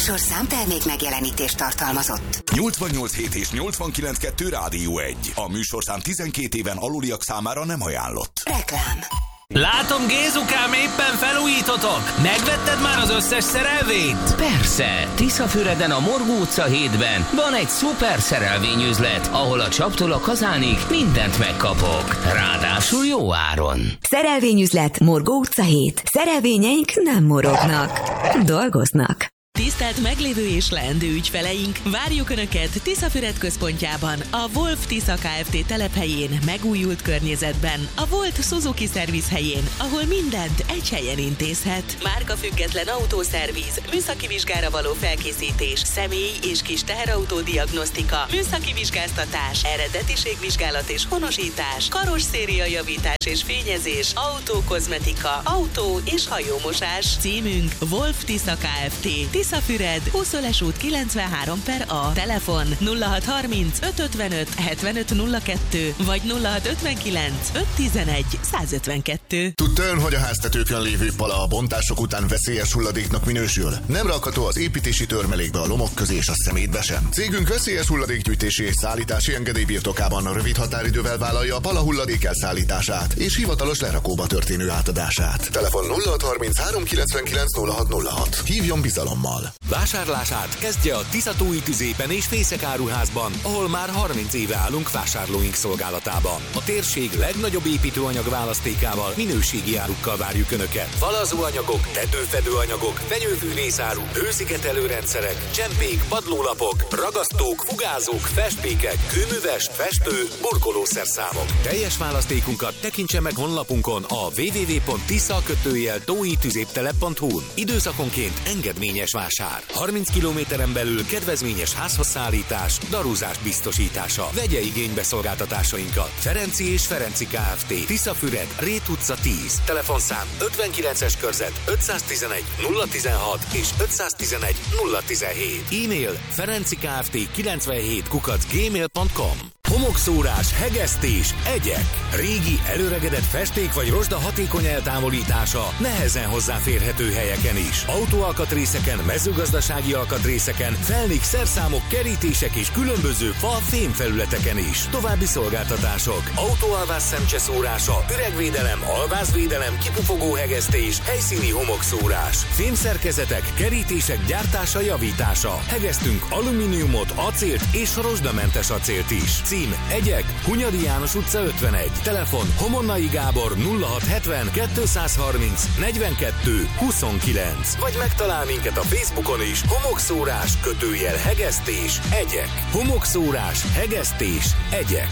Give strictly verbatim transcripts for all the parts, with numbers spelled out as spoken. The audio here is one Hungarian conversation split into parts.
műsorszám termék megjelenítést tartalmazott. nyolcvannyolc hét és nyolcvankilenc kettő Rádió egy. A műsorszám tizenkét éven aluliak számára nem ajánlott. Reklám. Látom, Gézukám, éppen felújítotok! Megvetted már az összes szerelvényt? Persze! Tiszafüreden a Morgó utca hétben van egy szuper szerelvényüzlet, ahol a csaptól a kazánig mindent megkapok. Ráadásul jó áron. Szerelvényüzlet Morgó utca hét. Szerelvényeink nem morognak. Dolgoznak. Tisztelt meglévő és leendő ügyfeleink, várjuk Önöket Tiszafüred központjában, a Wolf Tisza Kft. Telephelyén, megújult környezetben, a Volt Suzuki Service helyén, ahol mindent egy helyen intézhet. Márka független autószerviz, műszaki vizsgára való felkészítés, személy és kis teherautó diagnosztika, műszaki vizsgáztatás, eredetiségvizsgálat és honosítás, karosszéria javítás és fényezés, autókozmetika, autó és hajómosás. Címünk Wolf Tisza Kft. Tiszafüred, Húszöles út kilencvenhárom per A. Telefon nulla hat harminc öt ötvenöt hetvenöt nulla kettő vagy nulla hat ötvenkilenc öt tizenegy száz ötvenkettő. Tudta ön, hogy a háztetőkön lévő pala a bontások után veszélyes hulladéknak minősül? Nem rakható az építési törmelékbe, a lomok közé és a szemétbe sem. Cégünk veszélyes hulladékgyűjtési és szállítási engedély birtokában rövid határidővel vállalja a pala hulladék elszállítását és hivatalos lerakóba történő átadását. Telefon nulla hat harminc három kilencvenkilenc nulla hat nulla hat. Hívjon bizalommal. Vásárlását kezdje a Tiszatói Tüzépen és Fészek áruházban, ahol már harminc éve állunk vásárlóink szolgálatában. A térség legnagyobb építőanyag választékával, minőségi árukkal várjuk Önöket. Falazóanyagok, tetőfedőanyagok, fenyőfűrészáruk, hőszigetelőrendszerek, csempék, padlólapok, ragasztók, fugázók, festmékek, kőműves, festő, burkolószerszámok. Teljes választékunkat tekintse meg honlapunkon a double-u double-u double-u pont tisza kötőjel tói tüzéptelep pont hu-n. Időszakonként engedményes vásár. harminc kilométeren belül kedvezményes házhozszállítás, darúzás biztosítása. Vegye igénybe szolgáltatásainkat. Ferenci és Ferenci Kft. Tiszafüred, Rét utca tíz. Telefonszám ötvenkilences körzet ötszáztizenegy nulla tizenhat és ötszáztizenegy nulla tizenhét. E-mail ferencikft kilencvenhét kukac gmail pont com. Homokszórás, hegesztés, egyek. Régi, előregedett festék vagy rozsda hatékony eltávolítása nehezen hozzáférhető helyeken is. Autóalkatrészeken, mezőgazdasági alkatrészeken, felnik, szerszámok, kerítések és különböző fa, fémfelületeken is. További szolgáltatások: autóalvás szemcseszórása, üregvédelem, alvázvédelem, kipufogó hegesztés, helyszíni homokszórás, fémszerkezetek, kerítések gyártása, javítása. Hegesztünk alumíniumot, acélt és rozsdamentes acélt is. Cím: Egyek, Hunyadi János utca ötvenegy. Telefon: Homonnai Gábor nulla hat hetven kétszázharminc negyvenkettő huszonkilenc. Vagy megtalál minket a Facebookon is. Homokszórás kötőjel hegesztés, egyek. Homokszórás, hegesztés, egyek.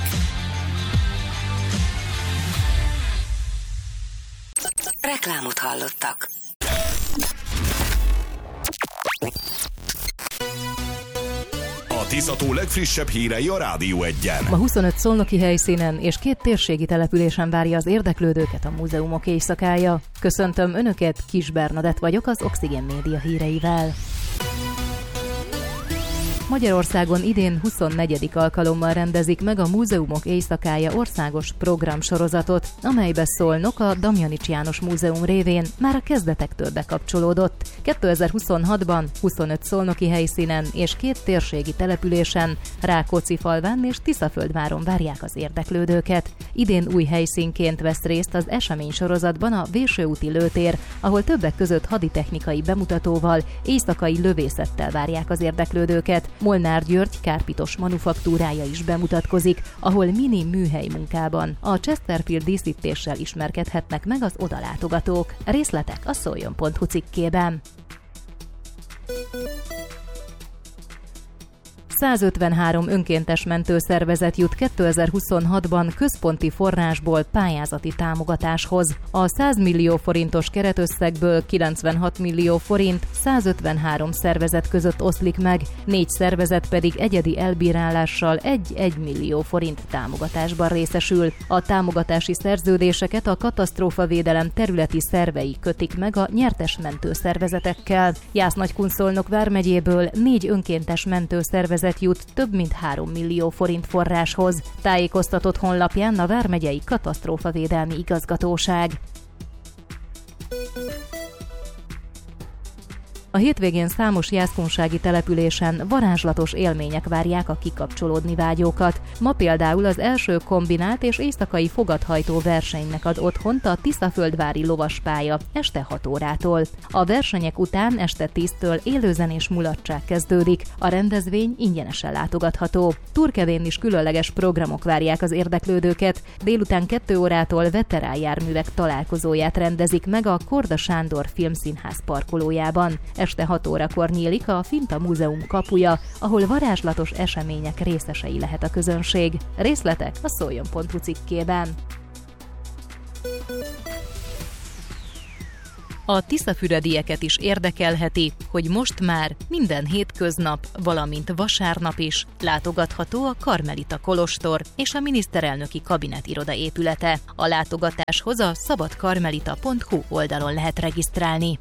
Reklámot hallottak. A Tiszató legfrissebb hírei a Rádió egyen. Ma huszonöt szolnoki helyszínen és két térségi településen várja az érdeklődőket a múzeumok éjszakája. Köszöntöm Önöket, Kis Bernadett vagyok az Oxygen Média híreivel. Magyarországon idén huszonnegyedik alkalommal rendezik meg a Múzeumok éjszakája országos programsorozatot, amelybe Szolnok a Damjanics János Múzeum révén már a kezdetektől bekapcsolódott. kétezer-huszonhatban huszonöt szolnoki helyszínen és két térségi településen, Rákóczifalván és Tiszaföldváron várják az érdeklődőket. Idén új helyszínként vesz részt az eseménysorozatban a Vésőúti lőtér, ahol többek között haditechnikai bemutatóval, éjszakai lövészettel várják az érdeklődőket. Molnár György kárpitos manufaktúrája is bemutatkozik, ahol mini műhely munkában a Chesterfield díszítéssel ismerkedhetnek meg az odalátogatók. Részletek a szoljon pont hu cikkében. százötvenhárom önkéntes mentőszervezet jut kétezer-huszonhatban központi forrásból pályázati támogatáshoz. A száz millió forintos keretösszegből kilencvenhat millió forint százötvenhárom szervezet között oszlik meg, négy szervezet pedig egyedi elbírálással egy-egy millió forint támogatásban részesül. A támogatási szerződéseket a katasztrófavédelem területi szervei kötik meg a nyertes mentőszervezetekkel. Jász-Nagykun-Szolnok vármegyéből négy önkéntes mentőszervezet jut több mint három millió forint forráshoz, tájékoztatott honlapján a vármegyei katasztrófavédelmi igazgatóság. A hétvégén számos jászkunsági településen varázslatos élmények várják a kikapcsolódni vágyókat. Ma például az első kombinált és éjszakai fogathajtó versenynek ad otthont a Tiszaföldvári lovaspálya este hat órától. A versenyek után este tíztől élőzenés mulatság kezdődik. A rendezvény ingyenesen látogatható. Turkevén is különleges programok várják az érdeklődőket. Délután kettő órától veteránjárművek találkozóját rendezik meg a Korda Sándor Filmszínház parkolójában. Este hat órakor nyílik a Finta Múzeum kapuja, ahol varázslatos események részesei lehet a közönség. Részletek a szoljon pont hu cikkében. A tiszafüredieket is érdekelheti, hogy most már minden hétköznap, valamint vasárnap is látogatható a Karmelita kolostor és a miniszterelnöki kabinetiroda épülete. A látogatáshoz a szabadkarmelita pont hu oldalon lehet regisztrálni.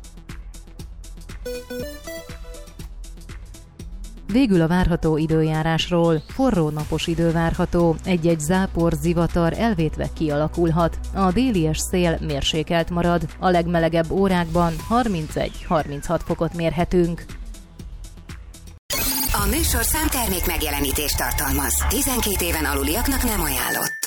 Végül a várható időjárásról. Forró napos idő várható, egy-egy zápor, zivatar elvétve kialakulhat. A délies szél mérsékelt marad, a legmelegebb órákban harmincegy-harminchat fokot mérhetünk. A műsorszám termék megjelenítést tartalmaz. tizenkét éven aluliaknak nem ajánlott.